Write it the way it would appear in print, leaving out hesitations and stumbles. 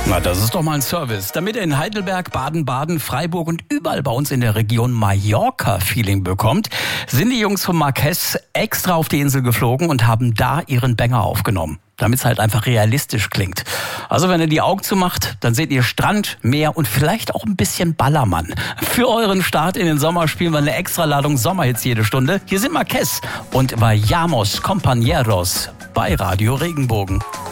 Na, das ist doch mal ein Service. Damit ihr in Heidelberg, Baden-Baden, Freiburg und überall bei uns in der Region Mallorca-Feeling bekommt, sind die Jungs von Marquez extra auf die Insel geflogen und haben da ihren Banger aufgenommen, damit es halt einfach realistisch klingt. Also wenn ihr die Augen zumacht, dann seht ihr Strand, Meer und vielleicht auch ein bisschen Ballermann. Für euren Start in den Sommer spielen wir eine Extraladung Sommerhits jede Stunde. Hier sind Marquez und Vayamos Compañeros bei Radio Regenbogen.